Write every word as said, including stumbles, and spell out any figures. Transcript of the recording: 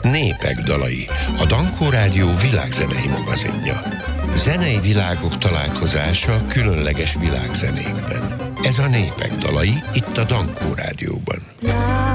Népek dalai, a Dankó Rádió világzenei magazinja. Zenei világok találkozása különleges világzenékben. Ez a Népek dalai itt a Dankó Rádióban.